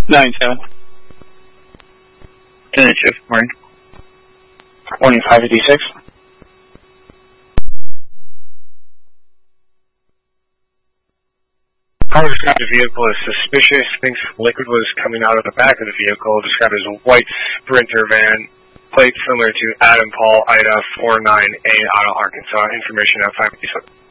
9-7. 10 shift, morning. Morning, 556. Caller described the vehicle as suspicious, thinks liquid was coming out of the back of the vehicle, described as a white Sprinter van, plate similar to Adam Paul Ida 49A out of Arkansas. Information at 557.